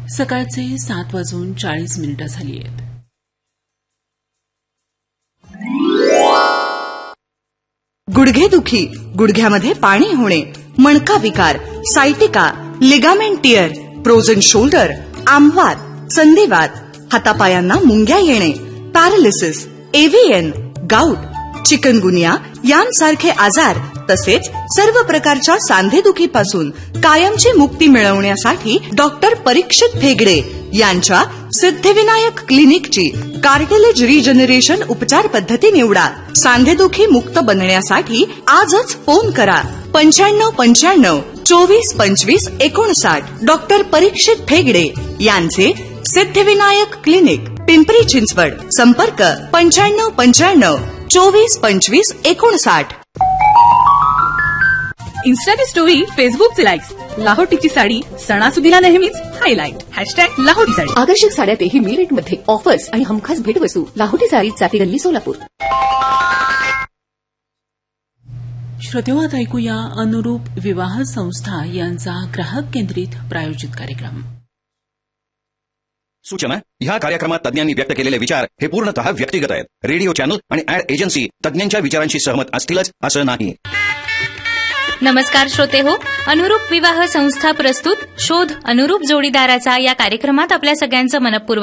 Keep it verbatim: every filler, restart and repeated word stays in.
सकाळचे सात वाजून चाळीस मिनिटं झाली आहेत. गुडघेदुखी, गुडघ्यामध्ये पाणी होणे, मणका विकार, sciatica, ligament tier, frozen shoulder, आमवात, संधिवात, हातापायांना मुंग्या येणे, पॅरालिसिस, एव्हीएन, गाऊट, चिकनगुनिया यांसारखे आजार तसेच सर्व प्रकारच्या सांधेदुखीपासून कायमची मुक्ती मिळवण्यासाठी डॉक्टर परीक्षित भेगडे यांच्या सिद्धिविनायक क्लिनिकची कार्टिलेज रिजनरेशन उपचार पद्धती निवडा. सांधेदुखी मुक्त बनण्यासाठी आजच फोन करा पंच्याण्णव पंच्याण्णव चोवीस पंचवीस एकोणसाठ. डॉक्टर परीक्षित भेगडे यांचे सिद्धिविनायक क्लिनिक, पिंपरी चिंचवड. संपर्क पंच्याण्णव पंच्याण्णव चोवीस पंचवीस एकोणसाठ. इन्स्टाची स्टोरी, फेसबुकचे लाईक्स, लाहोटीची साडी सणासुदीला नेहमीच हायलाईट. हॅशटॅग लाहोटी साडी. आकर्षक साड्या तेही मी रेटमध्ये, ऑफर्स आणि हमखास भेटवस्तू. लाहोटी साडी, चातीगल्ली, सोलापूर. श्रोतेहो, आता ऐकूया अनुरूप विवाह संस्था यांचा ग्राहक केंद्रित प्रायोजित कार्यक्रम. सूचना: ह्या कार्यक्रमात तज्ञांनी व्यक्त केलेले विचार हे पूर्णतः व्यक्तिगत आहेत. रेडिओ चॅनल आणि ऍड एजन्सी तज्ञांच्या विचारांशी सहमत असतीलच असं नाही. नमस्कार श्रोते हो, अनुरूप विवाह संस्था प्रस्तुत शोध अनुरूप जोडीदाराचा या कार्यक्रमात आपल्या सगळ्यांचं मनपूर्वक